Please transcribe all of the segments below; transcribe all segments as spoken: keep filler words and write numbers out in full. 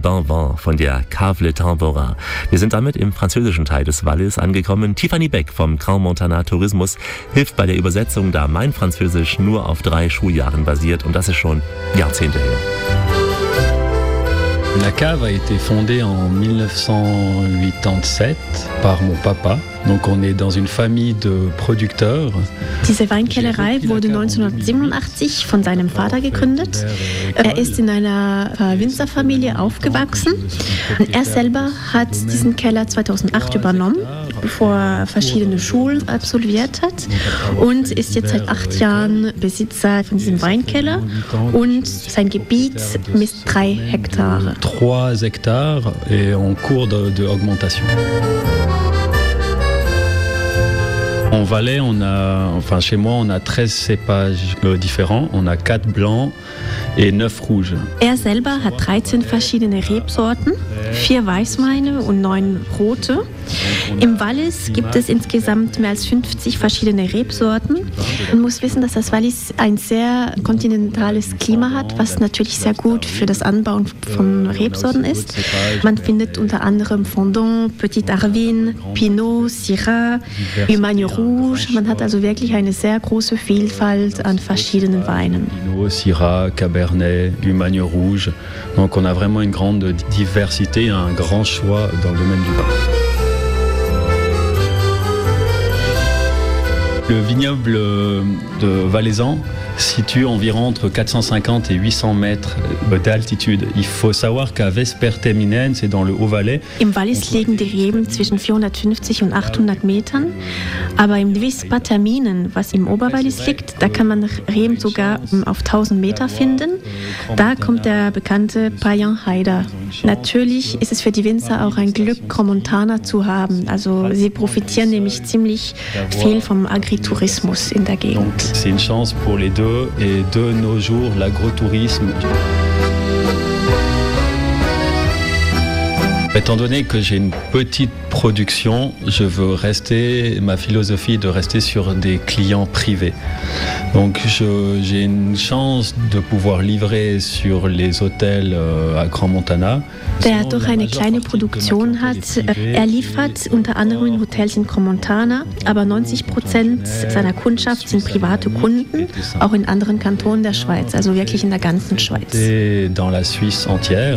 Banvent von der Cave Le Tamborin. Wir sind damit im französischen Teil des Wallis angekommen. Tiffany Beck vom Grand Montana Tourismus hilft bei der Übersetzung, da mein Französisch nur auf drei Schuljahren basiert und das ist schon Jahrzehnte her. La cave a été fondée en dix-neuf cent quatre-vingt-dix-sept par mon papa. Donc on est dans une famille de producteurs. Diese Weinkellerei wurde neunzehnhundertsiebenundachtzig von seinem Vater gegründet. Er ist in einer Winzerfamilie aufgewachsen. Er selber hat diesen Keller zweitausendacht übernommen, bevor er verschiedene Schulen absolviert hat und ist jetzt seit acht Jahren Besitzer von diesem Weinkeller und sein Gebiet misst drei Hektare. Trois hectares et en cours de, de augmentation. En Valais, on a, enfin chez moi, on a treize cépages euh, différents. On a quatre blancs et neuf rouges. Er selber hat dreizehn verschiedene Rebsorten, vier Weißweine und neun rote. Im Wallis gibt es insgesamt mehr als fünfzig verschiedene Rebsorten. Man muss wissen, dass das Wallis ein sehr kontinentales Klima hat, was natürlich sehr gut für das Anbauen von Rebsorten ist. Man findet unter anderem Fondant, Petit Arvin, Pinot, Syrah, Humagne Rouge. Man hat also wirklich eine sehr große Vielfalt an verschiedenen Weinen. Pinot, Syrah, Cabernet, Humagne Rouge. Donc on a vraiment une grande diversité, un grand choix dans le domaine du vin. Le vignoble de Valaisan situe environ entre quatre cent cinquante et huit cents mètres d'altitude. Il faut savoir qu'à Vesperteminen, c'est dans le Haut-Valais. Im Wallis liegen die Reben zwischen vierhundertfünfzig und achthundert Metern, aber im Vesperteminen, was im Oberwallis liegt, da kann man Reben sogar auf tausend Meter finden. Da kommt der bekannte Payan Haida. Natürlich ist es für die Winzer auch ein Glück, Grand Montana zu haben. Also sie profitieren nämlich ziemlich viel vom Agritourismus in der Gegend. C'est une chance pour les deux et de nos jours l'agrotourisme. Étant donné que j'ai une petite production, je veux rester, ma philosophie est de rester sur des clients privés. Donc je, j'ai une chance de pouvoir livrer sur les hôtels à Grand Montana. Der durch eine kleine Produktion hat, er liefert unter anderem in Hotels in Grand Montana, aber neunzig Prozent seiner Kundschaft sind private Kunden, auch in anderen Kantonen der Schweiz, also wirklich in der ganzen Schweiz. Dans la Suisse entière.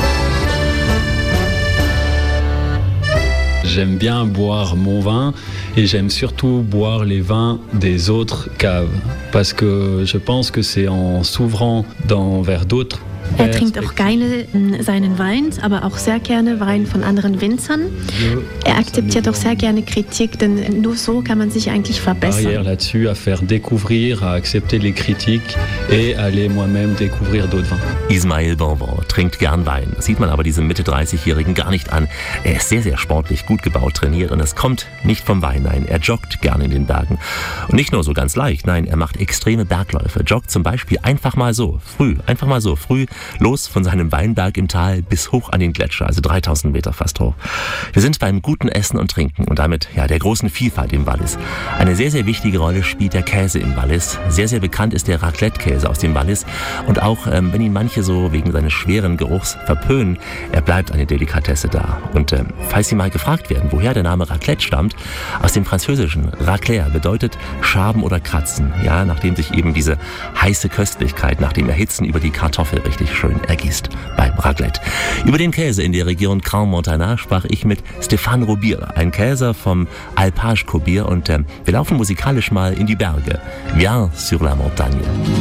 J'aime bien boire mon vin et j'aime surtout boire les vins des autres caves parce que je pense que c'est en s'ouvrant dans, vers d'autres. Er trinkt auch gerne seinen Wein, aber auch sehr gerne Wein von anderen Winzern. Er akzeptiert auch sehr gerne Kritik, denn nur so kann man sich eigentlich verbessern. Là-dessus, à faire découvrir, à accepter les critiques et aller moi-même découvrir d'autres vins. Ismail Banvent trinkt gern Wein. Das sieht man aber diesem Mitte dreißigjährigen gar nicht an. Er ist sehr, sehr sportlich, gut gebaut, trainiert und es kommt nicht vom Wein. Nein, er joggt gern in den Bergen. Und nicht nur so ganz leicht, nein, er macht extreme Bergläufe. Joggt zum Beispiel einfach mal so, früh, einfach mal so, früh los von seinem Weinberg im Tal bis hoch an den Gletscher, also dreitausend Meter fast hoch. Wir sind beim guten Essen und Trinken und damit ja der großen Vielfalt im Wallis. Eine sehr, sehr wichtige Rolle spielt der Käse im Wallis. Sehr, sehr bekannt ist der Raclette-Käse aus dem Wallis und auch ähm, wenn ihn manche so wegen seines schweren Geruchs verpönen, er bleibt eine Delikatesse da. Und ähm, falls Sie mal gefragt werden, woher der Name Raclette stammt, aus dem Französischen racler bedeutet schaben oder kratzen, ja, nachdem sich eben diese heiße Köstlichkeit nach dem Erhitzen über die Kartoffel richtig schön ergießt beim Raclette. Über den Käse in der Region Grand Montana sprach ich mit Stéphane Robir, ein Käser vom Alpage Kobir und äh, wir laufen musikalisch mal in die Berge. Viens sur la montagne.